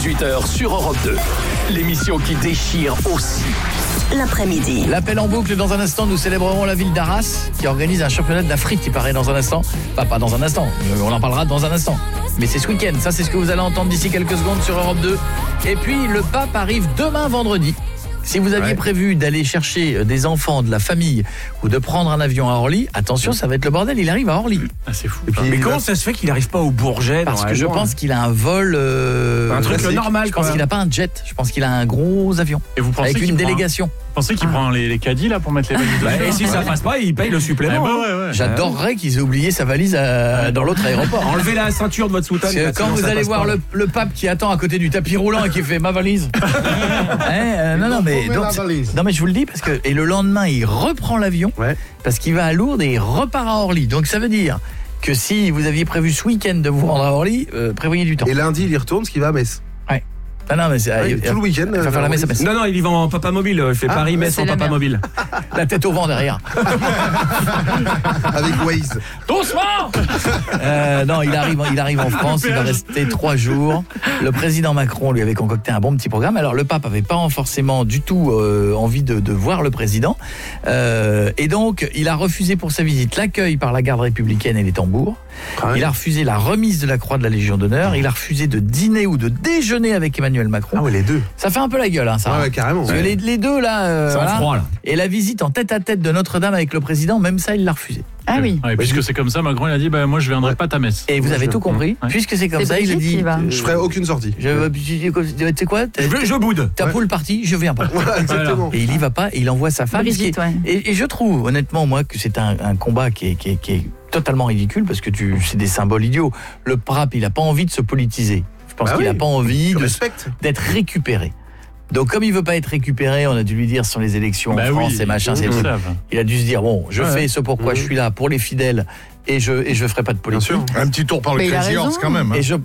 18h sur Europe 2. L'émission qui déchire aussi l'après-midi. L'appel en boucle dans un instant, nous célébrerons la ville d'Arras qui organise un championnat d'Afrique qui paraît dans un instant. Pas dans un instant, on en parlera dans un instant. Mais c'est ce week-end, ça c'est ce que vous allez entendre d'ici quelques secondes sur Europe 2. Et puis le pape arrive demain vendredi. Si vous aviez prévu d'aller chercher des enfants de la famille ou de prendre un avion à Orly, attention, ça va être le bordel, il arrive à Orly. Ah, c'est fou. Mais comment ça se fait qu'il n'arrive pas au Bourget? Parce que je pense qu'il a un vol un truc normal. Je pense qu'il n'a pas un jet, je pense qu'il a un gros avion. Et vous pensez avec une délégation. Vous pensez qu'il prend les caddies là pour mettre les valises Et si ça passe pas, il paye le supplément. J'adorerais qu'ils aient oublié sa valise dans l'autre aéroport. Enlevez la ceinture de votre soutane. Quand vous allez voir le pape qui attend à côté du tapis roulant et qui fait ma valise. Non mais je vous le dis parce que et le lendemain il reprend l'avion parce qu'il va à Lourdes et il repart à Orly. Donc ça veut dire que si vous aviez prévu ce week-end de vous rendre à Orly, prévoyez du temps. Et lundi il y retourne parce qu'il va à Metz. Non mais c'est tout le week-end. Il va faire la messe à Metz. Non, il y va en papa mobile. Il fait Paris-Metz en papa mobile. La tête au vent derrière. Avec Waze. Doucement. Non, il arrive en France. Il va rester 3 jours. Le président Macron lui avait concocté un bon petit programme. Alors le pape avait pas forcément du tout envie de voir le président. Et donc il a refusé pour sa visite l'accueil par la garde républicaine et les tambours. Il a refusé la remise de la croix de la Légion d'honneur. Il a refusé de dîner ou de déjeuner avec Emmanuel Macron. Ah ouais, les deux. Ça fait un peu la gueule, hein, ça. Ouais, carrément. Parce que les deux là, froid, là. Et la visite en tête-à-tête de Notre-Dame avec le président, même ça, il l'a refusé. Ah oui. Et puisque c'est comme ça, Macron il a dit moi je viendrai pas à ta messe. Et vous avez tout compris. Puisque c'est comme ça, il a dit. Je ferai aucune sortie. Tu sais quoi? Je boude. Ta poule partie, je viens pas. Voilà, exactement. Et il y va pas, et il envoie sa femme. Brigitte, et je trouve, honnêtement, moi, que c'est un combat qui est totalement ridicule parce que c'est des symboles idiots. Le pape, il a pas envie de se politiser. Je pense qu'il a pas envie d'être récupéré. Donc comme il veut pas être récupéré, on a dû lui dire sur les élections en France et machin, c'est tout. Il a dû se dire je fais ce pourquoi je suis là pour les fidèles et je ferai pas de politique. Un petit tour par le Crazy Horse quand même. Et je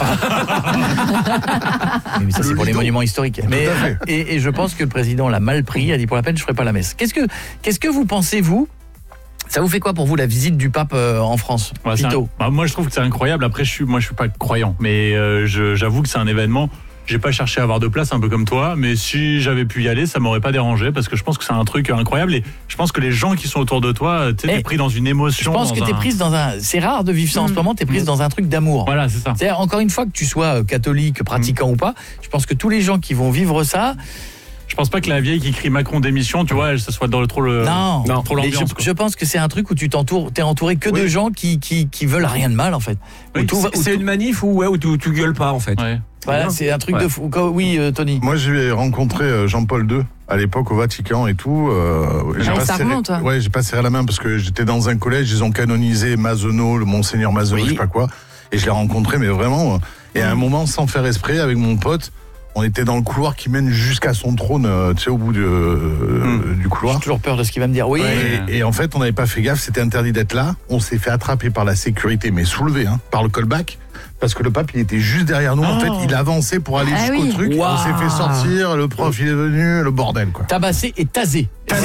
mais ça c'est pour les monuments historiques. Mais et je pense que le président l'a mal pris, il a dit pour la peine je ferai pas la messe. Qu'est-ce que vous pensez vous? Ça vous fait quoi pour vous la visite du pape en France? Moi je trouve que c'est incroyable. Après je suis pas croyant, mais j'avoue que c'est un événement. J'ai pas cherché à avoir de place, un peu comme toi, mais si j'avais pu y aller, ça m'aurait pas dérangé parce que je pense que c'est un truc incroyable et je pense que les gens qui sont autour de toi, t'es pris dans une émotion. Je pense que t'es prise dans c'est rare de vivre ça en ce moment, t'es prise dans un truc d'amour. Voilà, c'est ça. C'est-à-dire, encore une fois, que tu sois catholique, pratiquant ou pas, je pense que tous les gens qui vont vivre ça. Je pense pas que la vieille qui crie Macron démission, tu vois, ça soit dans trop l'ambiance. Je pense que c'est un truc où t'es entouré que de gens qui veulent rien de mal en fait. C'est une manif où tu gueules pas en fait. Voilà, c'est un truc de fou. Oui, Tony. Moi, j'ai rencontré Jean-Paul II à l'époque au Vatican et tout. J'ai pas serré la main parce que j'étais dans un collège, ils ont canonisé Mazenot, le Monseigneur Mazenot, je sais pas quoi. Et je l'ai rencontré, mais vraiment. Et à un moment, sans faire esprit, avec mon pote, on était dans le couloir qui mène jusqu'à son trône, tu sais, au bout du couloir. J'ai toujours peur de ce qu'il va me dire. Oui. Et en fait, on n'avait pas fait gaffe, c'était interdit d'être là. On s'est fait attraper par la sécurité, mais soulevé, par le callback. Parce que le pape, il était juste derrière nous. En fait, il avançait pour aller jusqu'au truc. Wow. On s'est fait sortir, le prof, il est venu, le bordel, quoi. Tabassé et tasé.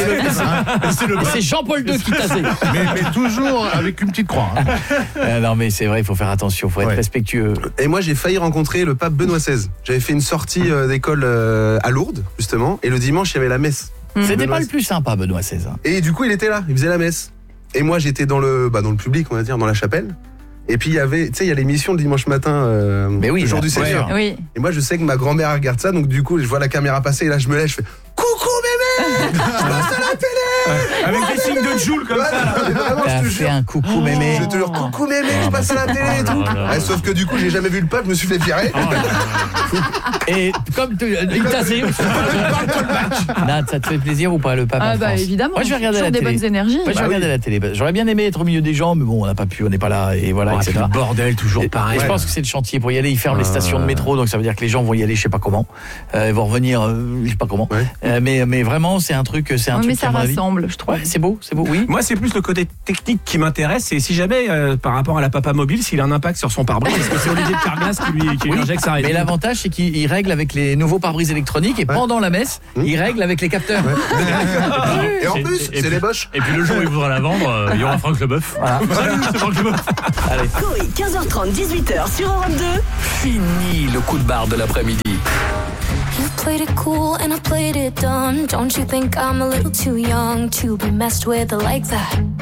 C'est Jean-Paul II qui tasait. Mais toujours avec une petite croix. Non, mais c'est vrai, il faut faire attention, il faut être respectueux. Et moi, j'ai failli rencontrer le pape Benoît XVI. J'avais fait une sortie d'école à Lourdes, justement, et le dimanche, il y avait la messe. C'était pas le plus sympa, Benoît XVI. Et du coup, il était là, il faisait la messe. Et moi, j'étais dans le public, on va dire, dans la chapelle. Et puis il y avait, tu sais, il y a l'émission le dimanche matin, le jour du Seigneur. Oui. Et moi je sais que ma grand-mère regarde ça, donc du coup je vois la caméra passer et là je me lève, je fais coucou mémé, je passe à la télé. Avec des signes de Joule comme ça. T'as fait un coucou mémé. J'ai toujours coucou mémé, je passe à la télé et tout. Sauf que du coup j'ai jamais vu le pape, je me suis fait virer. Et comme il tasait. Nat, ça te fait plaisir ou pas le pape en France? Évidemment. Moi je vais regarder la télé. Des bonnes énergies. Moi je vais regarder la télé. J'aurais bien aimé être au milieu des gens, mais bon on n'a pas pu, on n'est pas là et voilà. C'est le bordel, toujours pareil. Et je pense que c'est le chantier pour y aller. Ils ferment les stations de métro, donc ça veut dire que les gens vont y aller, je sais pas comment. Ils vont revenir, je sais pas comment. Mais vraiment, c'est un truc, mais ça rassemble. ensemble, je trouve. Ouais, c'est beau, oui. Moi, c'est plus le côté technique qui m'intéresse. Et si jamais, par rapport à la Papa Mobile, s'il a un impact sur son pare-brise, parce que c'est Olivier de Carglass qui lui injecte sa rétine. Mais l'avantage, c'est qu'il règle avec les nouveaux pare-brise électroniques et pendant la messe, il règle avec les capteurs. Et en plus, c'est les Bosch. Et puis le jour où il voudra la vendre, il y aura Franck Leboeuf. Voilà. Salut, c'est Franck Leboeuf. Allez. Coé, 15h30, 18h sur Europe 2. Fini le coup de barre de l'après-midi. You played it cool and I played it dumb. Don't you think I'm a little too young to be messed with like that?